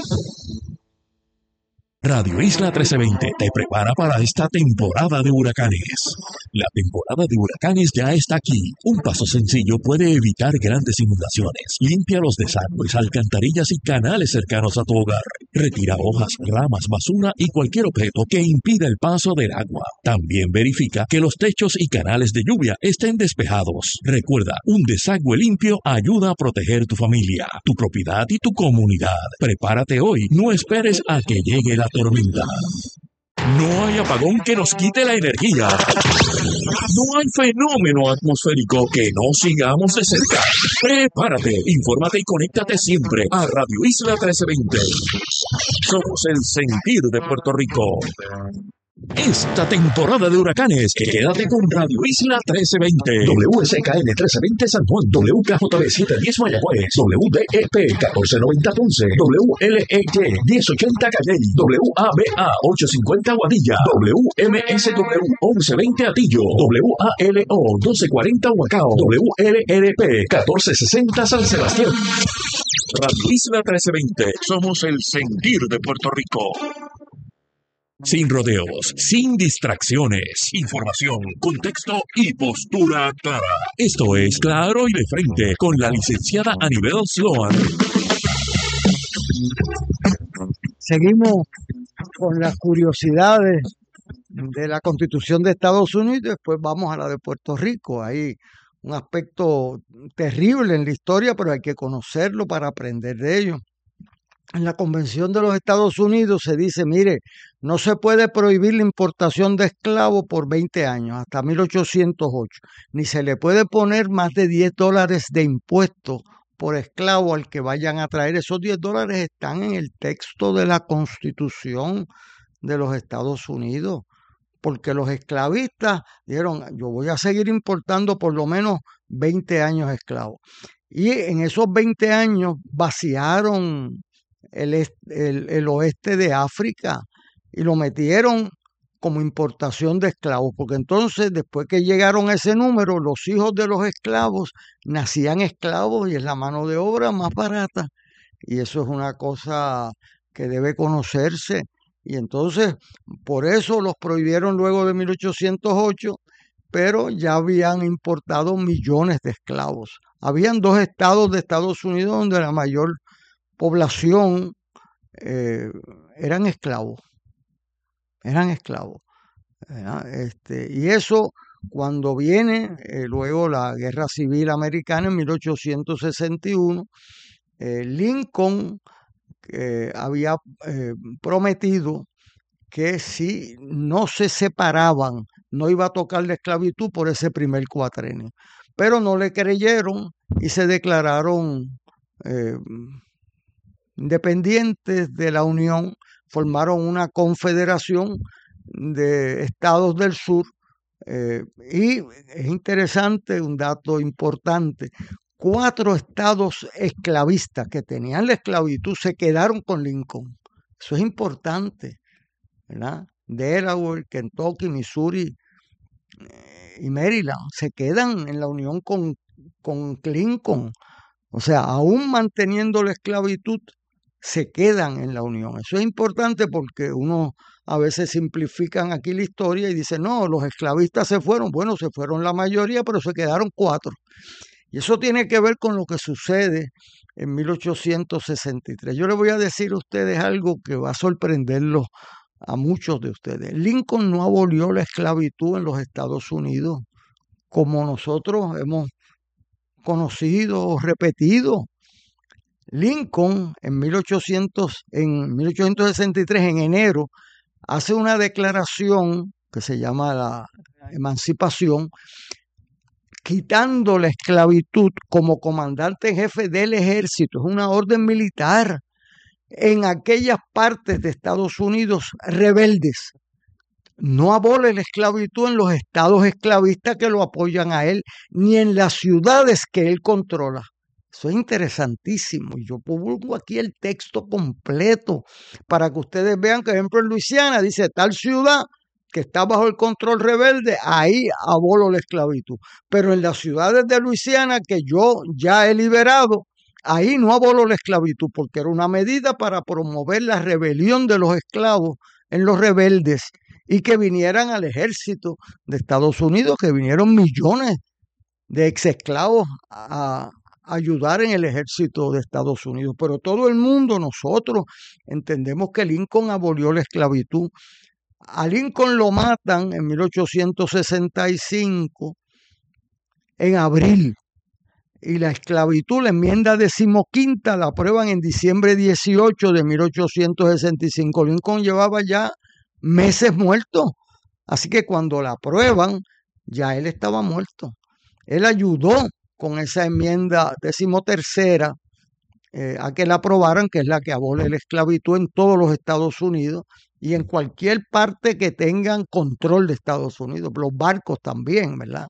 Radio Isla 1320 te prepara para esta temporada de huracanes. La temporada de huracanes ya está aquí. Un paso sencillo puede evitar grandes inundaciones. Limpia los desagües, alcantarillas y canales cercanos a tu hogar. Retira hojas, ramas, basura y cualquier objeto que impida el paso del agua. También verifica que los techos y canales de lluvia estén despejados. Recuerda, un desagüe limpio ayuda a proteger tu familia, tu propiedad y tu comunidad. Prepárate hoy. No esperes a que llegue la tormenta. No hay apagón que nos quite la energía. No hay fenómeno atmosférico que no sigamos de cerca. Prepárate, infórmate y conéctate siempre a Radio Isla 1320. Somos el sentir de Puerto Rico. Esta temporada de huracanes, quédate con Radio Isla 1320, WSKN 1320 San Juan, WKJB 710 Mayagüez, WDEP 1490 Ponce, WLEY 1080 Calley, WABA 850 Guadilla, WMSW 1120 Atillo, WALO 1240 Huacao, WLRP 1460 San Sebastián. Radio Isla 1320, somos el sentir de Puerto Rico. Sin rodeos, sin distracciones, información, contexto y postura clara. Esto es Claro y de Frente con la licenciada Anibel Sloan. Seguimos con las curiosidades de la Constitución de Estados Unidos y después vamos a la de Puerto Rico. Hay un aspecto terrible en la historia, pero hay que conocerlo para aprender de ello. En la Convención de los Estados Unidos se dice, mire, no se puede prohibir la importación de esclavos por 20 años, hasta 1808, ni se le puede poner más de $10 de impuesto por esclavo al que vayan a traer. Esos $10 están en el texto de la Constitución de los Estados Unidos, porque los esclavistas dijeron, yo voy a seguir importando por lo menos 20 años esclavos. Y en esos 20 años vaciaron el oeste de África y lo metieron como importación de esclavos, porque entonces después que llegaron a ese número, los hijos de los esclavos nacían esclavos y es la mano de obra más barata, y eso es una cosa que debe conocerse, y entonces por eso los prohibieron luego de 1808, pero ya habían importado millones de esclavos. Habían 2 estados de Estados Unidos donde la mayor población eran esclavos, ¿verdad? Y eso, cuando viene luego la Guerra Civil Americana en 1861, Lincoln había prometido que si no se separaban, no iba a tocar la esclavitud por ese primer cuatrenio. Pero no le creyeron y se declararon independientes de la Unión, formaron una confederación de estados del sur, y es interesante, un dato importante, 4 estados esclavistas que tenían la esclavitud se quedaron con Lincoln. Eso es importante, ¿verdad? Delaware, Kentucky, Missouri y Maryland se quedan en la unión con Lincoln. O sea, aún manteniendo la esclavitud, se quedan en la unión. Eso es importante porque uno a veces simplifican aquí la historia y dicen, no, los esclavistas se fueron. Bueno, se fueron la mayoría, pero se quedaron 4. Y eso tiene que ver con lo que sucede en 1863. Yo les voy a decir a ustedes algo que va a sorprenderlos a muchos de ustedes. Lincoln no abolió la esclavitud en los Estados Unidos como nosotros hemos conocido o repetido. Lincoln en 1863, en enero, hace una declaración que se llama la emancipación, quitando la esclavitud como comandante en jefe del ejército. Es una orden militar en aquellas partes de Estados Unidos rebeldes. No abole la esclavitud en los estados esclavistas que lo apoyan a él, ni en las ciudades que él controla. Eso es interesantísimo. Y yo publico aquí el texto completo para que ustedes vean que, por ejemplo, en Luisiana dice tal ciudad que está bajo el control rebelde, ahí abolo la esclavitud. Pero en las ciudades de Luisiana que yo ya he liberado, ahí no abolo la esclavitud, porque era una medida para promover la rebelión de los esclavos en los rebeldes y que vinieran al ejército de Estados Unidos, que vinieron millones de exesclavos a ayudar en el ejército de Estados Unidos. Pero todo el mundo, nosotros, entendemos que Lincoln abolió la esclavitud. A Lincoln lo matan en 1865, en abril, y la esclavitud, la enmienda 15ª, la aprueban en diciembre 18 de 1865. Lincoln llevaba ya meses muerto, así que cuando la aprueban, ya él estaba muerto. Él ayudó con esa enmienda 13ª a que la aprobaran, que es la que abole la esclavitud en todos los Estados Unidos y en cualquier parte que tengan control de Estados Unidos, los barcos también, ¿verdad?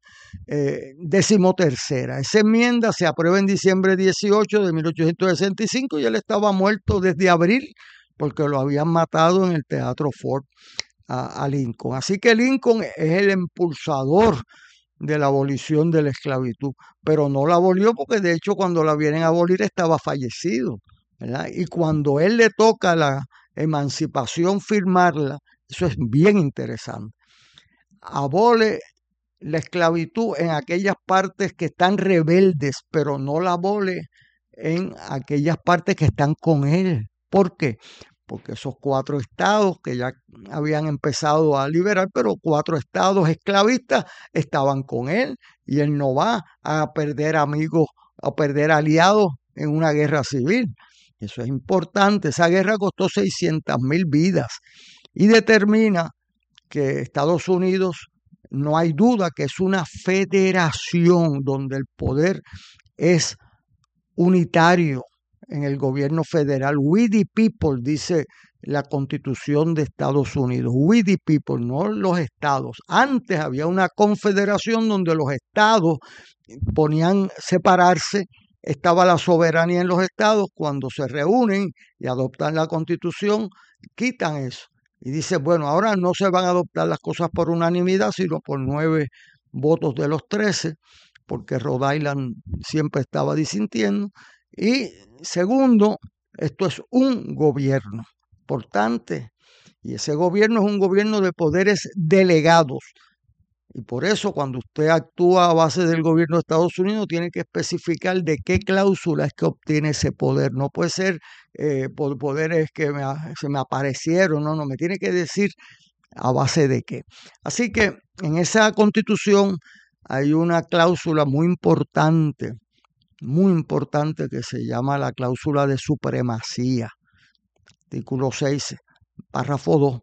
13ª. Esa enmienda se aprueba en diciembre 18 de 1865 y él estaba muerto desde abril porque lo habían matado en el Teatro Ford a Lincoln. Así que Lincoln es el impulsador de la abolición de la esclavitud, pero no la abolió porque de hecho cuando la vienen a abolir estaba fallecido, ¿verdad? Y cuando él le toca la emancipación firmarla, eso es bien interesante. Abole la esclavitud en aquellas partes que están rebeldes, pero no la abole en aquellas partes que están con él. ¿Por qué? Porque esos 4 estados que ya habían empezado a liberar, pero 4 estados esclavistas estaban con él y él no va a perder amigos, a perder aliados en una guerra civil. Eso es importante. Esa guerra costó 600,000 vidas y determina que Estados Unidos, no hay duda que es una federación donde el poder es unitario en el gobierno federal. We the people, dice la Constitución de Estados Unidos. We the people, no los estados. Antes había una confederación donde los estados ponían separarse, estaba la soberanía en los estados. Cuando se reúnen y adoptan la Constitución, quitan eso y dice, bueno, ahora no se van a adoptar las cosas por unanimidad, sino por 9 votos de los 13, porque Rhode Island siempre estaba disintiendo. Y segundo, esto es un gobierno importante, y ese gobierno es un gobierno de poderes delegados. Y por eso cuando usted actúa a base del gobierno de Estados Unidos tiene que especificar de qué cláusula es que obtiene ese poder. No puede ser por poderes que se me aparecieron, no, me tiene que decir a base de qué. Así que en esa Constitución hay una cláusula muy importante que se llama la cláusula de supremacía. Artículo 6, párrafo 2.